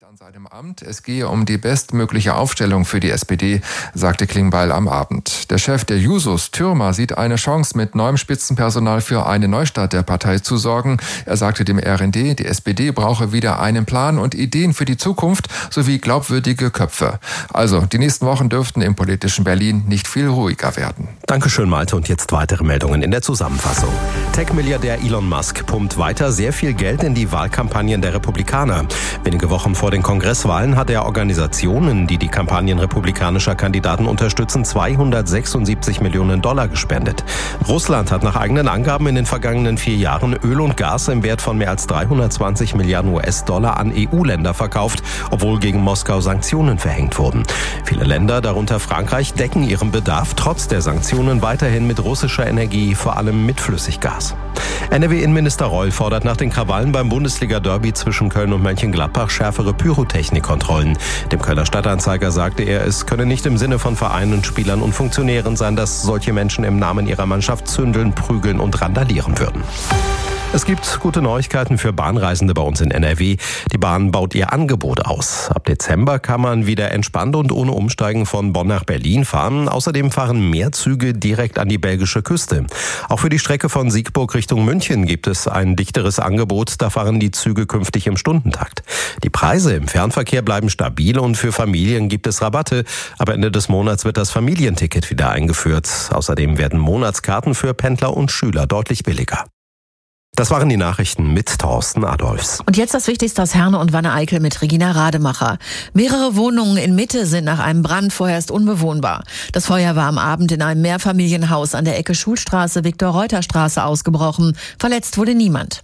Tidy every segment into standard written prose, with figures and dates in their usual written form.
an seinem Amt. Es gehe um die bestmögliche Aufstellung für die SPD, sagte Klingbeil am Abend. Der Chef der Jusos, Thürmer, sieht eine Chance, mit neuem Spitzenpersonal für eine Neustart der Partei zu sorgen. Er sagte dem RND, die SPD brauche wieder einen Plan und Ideen für die Zukunft sowie glaubwürdige Köpfe. Also, die nächsten Wochen dürften im politischen Berlin nicht viel ruhiger werden. Dankeschön, Malte. Und jetzt weitere Meldungen in der Zusammenfassung. Tech-Milliardär Elon Musk pumpt weiter sehr viel Geld in die Wahlkampagnen der Republikaner. Wenige Wochen vor den Kongresswahlen hat er Organisationen, die die Kampagnen republikanischer Kandidaten unterstützen, $276 Millionen gespendet. Russland hat nach eigenen Angaben in den vergangenen 4 Jahren Öl und Gas im Wert von mehr als 320 Milliarden US-Dollar an EU-Länder verkauft, obwohl gegen Moskau Sanktionen verhängt wurden. Viele Länder, darunter Frankreich, decken ihren Bedarf trotz der Sanktionen weiterhin mit russischer Energie, vor allem mit Flüssiggas. NRW-Innenminister Reul fordert nach den Krawallen beim Bundesliga-Derby zwischen Köln und Mönchengladbach schärfere Pyrotechnikkontrollen. Dem Kölner Stadtanzeiger sagte er, es könne nicht im Sinne von Vereinen, Spielern und Funktionären sein, dass solche Menschen im Namen ihrer Mannschaft zündeln, prügeln und randalieren würden. Es gibt gute Neuigkeiten für Bahnreisende bei uns in NRW. Die Bahn baut ihr Angebot aus. Ab Dezember kann man wieder entspannt und ohne Umsteigen von Bonn nach Berlin fahren. Außerdem fahren mehr Züge direkt an die belgische Küste. Auch für die Strecke von Siegburg Richtung München gibt es ein dichteres Angebot. Da fahren die Züge künftig im Stundentakt. Die Preise im Fernverkehr bleiben stabil und für Familien gibt es Rabatte. Ab Ende des Monats wird das Familienticket wieder eingeführt. Außerdem werden Monatskarten für Pendler und Schüler deutlich billiger. Das waren die Nachrichten mit Thorsten Adolfs. Und jetzt das Wichtigste aus Herne und Wanne-Eickel mit Regina Rademacher. Mehrere Wohnungen in Mitte sind nach einem Brand vorerst unbewohnbar. Das Feuer war am Abend in einem Mehrfamilienhaus an der Ecke Schulstraße, Viktor-Reuter-Straße ausgebrochen. Verletzt wurde niemand.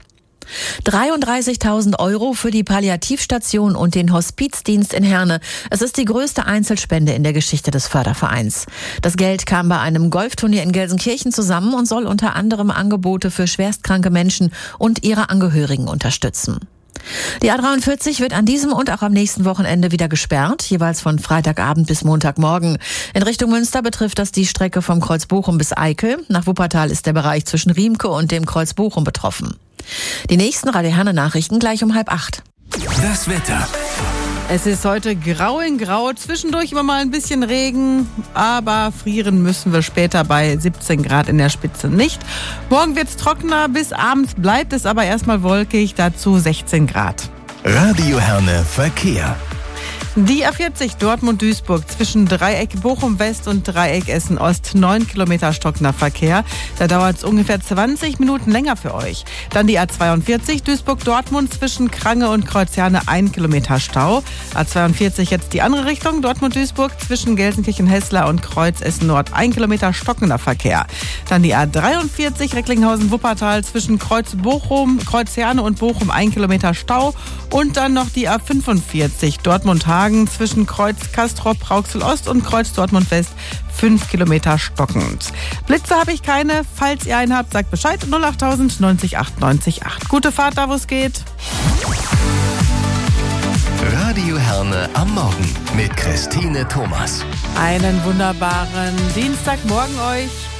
33.000 € für die Palliativstation und den Hospizdienst in Herne. Es ist die größte Einzelspende in der Geschichte des Fördervereins. Das Geld kam bei einem Golfturnier in Gelsenkirchen zusammen und soll unter anderem Angebote für schwerstkranke Menschen und ihre Angehörigen unterstützen. Die A43 wird an diesem und auch am nächsten Wochenende wieder gesperrt, jeweils von Freitagabend bis Montagmorgen. In Richtung Münster betrifft das die Strecke vom Kreuz Bochum bis Eickel. Nach Wuppertal ist der Bereich zwischen Riemke und dem Kreuz Bochum betroffen. Die nächsten Radio Herne Nachrichten gleich um 7:30. Das Wetter. Es ist heute grau in grau, zwischendurch immer mal ein bisschen Regen, aber frieren müssen wir später bei 17 Grad in der Spitze nicht. Morgen wird es trockener, bis abends bleibt es aber erstmal wolkig, dazu 16 Grad. Radio Herne Verkehr. Die A40 Dortmund-Duisburg zwischen Dreieck Bochum-West und Dreieck Essen-Ost 9 Kilometer stockender Verkehr. Da dauert es ungefähr 20 Minuten länger für euch. Dann die A42 Duisburg-Dortmund zwischen Krange und Kreuzherne 1 Kilometer Stau. A42 jetzt die andere Richtung, Dortmund-Duisburg zwischen Gelsenkirchen-Hessler und Kreuz Essen-Nord 1 Kilometer stockender Verkehr. Dann die A43 Recklinghausen-Wuppertal zwischen Kreuzherne und Bochum 1 Kilometer Stau. Und dann noch die A45 Dortmund-Hagen zwischen Kreuz Castrop-Rauxel-Ost und Kreuz Dortmund-West 5 Kilometer stockend. Blitze habe ich keine. Falls ihr einen habt, sagt Bescheid. 08000 90 8 90 8. Gute Fahrt da, wo es geht. Radio Herne am Morgen mit Christine Thomas. Einen wunderbaren Dienstagmorgen euch.